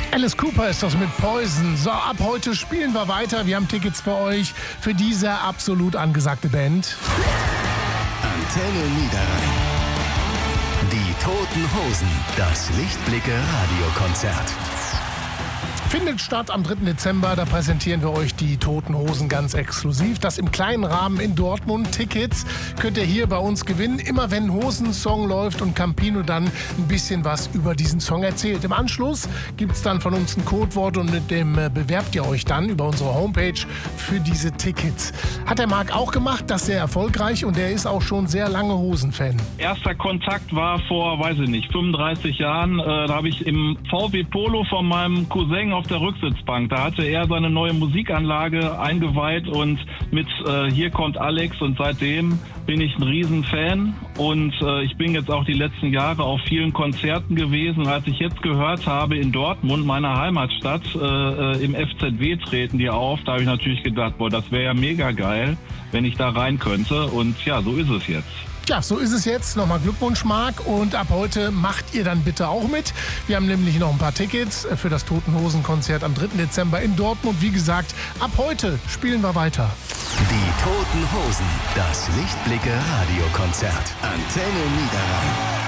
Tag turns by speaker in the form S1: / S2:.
S1: Alice Cooper ist das mit Poison. So, ab heute spielen wir weiter. Wir haben Tickets für euch, für diese absolut angesagte Band.
S2: Antenne Niederrhein. Die Toten Hosen. Das Lichtblicke Radiokonzert.
S1: Findet statt am 3. Dezember, da präsentieren wir euch die Toten Hosen ganz exklusiv. Das im kleinen Rahmen in Dortmund. Tickets könnt ihr hier bei uns gewinnen. Immer wenn ein Hosensong läuft und Campino dann ein bisschen was über diesen Song erzählt. Im Anschluss gibt es dann von uns ein Codewort und mit dem bewerbt ihr euch dann über unsere Homepage für diese Tickets. Hat der Marc auch gemacht, das ist sehr erfolgreich und er ist auch schon sehr lange Hosen-Fan.
S3: Erster Kontakt war vor, 35 Jahren. Da habe ich im VW Polo von meinem Cousin auf der Rücksitzbank. Da hatte er seine neue Musikanlage eingeweiht und mit Hier kommt Alex, und seitdem bin ich ein Riesenfan und ich bin jetzt auch die letzten Jahre auf vielen Konzerten gewesen. Als ich jetzt gehört habe, in Dortmund, meiner Heimatstadt, im FZW treten die auf, da habe ich natürlich gedacht, boah, das wäre ja mega geil, wenn ich da rein könnte, und ja, so ist es jetzt.
S1: Ja, so ist es jetzt. Nochmal Glückwunsch, Marc. Und ab heute macht ihr dann bitte auch mit. Wir haben nämlich noch ein paar Tickets für das Toten Hosen-Konzert am 3. Dezember in Dortmund. Wie gesagt, ab heute spielen wir weiter.
S2: Die Toten Hosen. Das Lichtblicke Radiokonzert. Antenne Niederrhein.